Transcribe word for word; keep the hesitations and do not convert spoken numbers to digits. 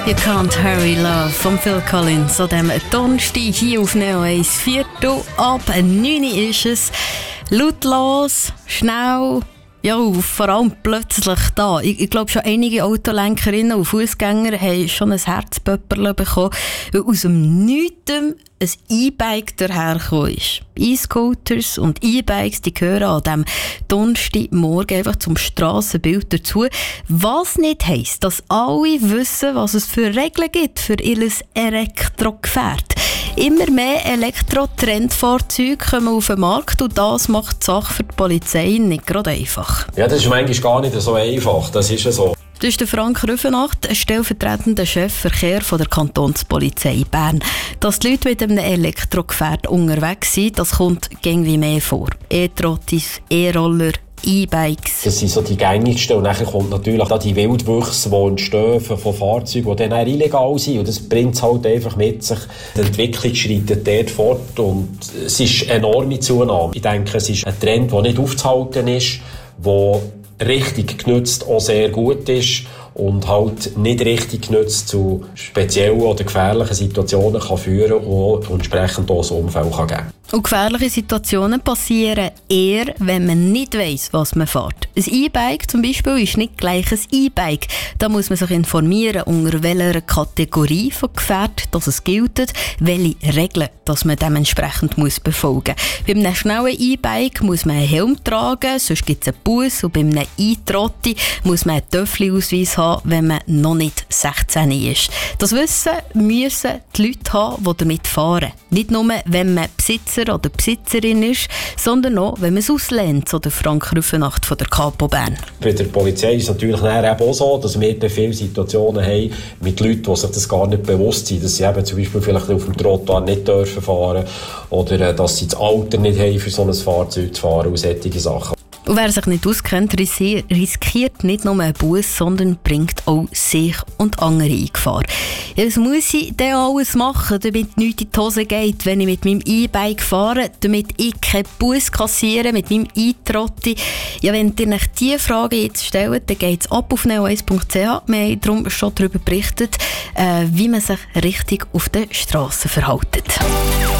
You Can't Hurry Love von Phil Collins an diesem Donnerstag hier auf Neo eins. Viertel ab neun ist es. Lautlos, schnell, ja, vor allem plötzlich da. Ich, ich glaube, schon einige Autolenkerinnen und Fußgänger haben schon ein Herzpöpperle bekommen, weil aus dem Nichts ein E-Bike dahergekommen ist. E-Scooters und E-Bikes, die gehören an diesem Donnerstagmorgen einfach zum Strassenbild dazu. Was nicht heisst, dass alle wissen, was es für Regeln gibt für ihr Elektrogefährt. Immer mehr Elektro-Trendfahrzeuge kommen auf den Markt und das macht die Sache für die Polizei nicht gerade einfach. Ja, das ist manchmal gar nicht so einfach, das ist ja so. Das ist der Frank Rüfenacht, stellvertretender Chef Verkehr von der Kantonspolizei Bern. Dass die Leute mit einem Elektrogefährt unterwegs sind, das kommt irgendwie mehr vor. E-Trottis, E-Roller, E-Bikes. Das sind so die gängigsten und dann kommt natürlich da die Wildwüchse, die entstehen von Fahrzeugen, die dann illegal sind und das bringt es halt einfach mit sich. Die Entwicklung schreitet dort fort und es ist eine enorme Zunahme. Ich denke, es ist ein Trend, der nicht aufzuhalten ist, der richtig genutzt auch sehr gut ist und halt nicht richtig genutzt zu speziellen oder gefährlichen Situationen kann führen und entsprechend auch ein Unfall kann geben. Und gefährliche Situationen passieren eher, wenn man nicht weiss, was man fährt. Ein E-Bike zum Beispiel ist nicht gleich ein E-Bike. Da muss man sich informieren, unter welcher Kategorie von Gefährt das es gilt, welche Regeln dass man dementsprechend muss befolgen muss. Bei einem schnellen E-Bike muss man einen Helm tragen, sonst gibt es einen Bus. Und bei einem E-Trotti muss man einen Töffli-Ausweis haben, wenn man noch nicht sechzehn ist. Das Wissen müssen die Leute haben, die damit fahren. Nicht nur, wenn man Besitzer oder Besitzerin ist, sondern auch, wenn man es auslehnt, so der Frank Rüfenacht von der Kapo Bern. Bei der Polizei ist es natürlich auch so, dass wir viele Situationen haben mit Leuten, die sich das gar nicht bewusst sind, dass sie eben zum Beispiel vielleicht auf dem Trottoir nicht dürfen fahren oder dass sie das Alter nicht haben, für so ein Fahrzeug zu fahren und solche Sachen. Und wer sich nicht auskennt, riskiert nicht nur einen Bus, sondern bringt auch sich und andere in Gefahr. Ja, was muss ich denn alles machen, damit nichts in die Hose geht, wenn ich mit meinem E-Bike fahre, damit ich keinen Bus kassiere mit meinem E-Trotti? Ja, wenn ihr euch diese Frage jetzt stellt, dann geht es ab auf neo eins punkt c h. Wir haben darum schon darüber berichtet, äh, wie man sich richtig auf den Strassen verhält.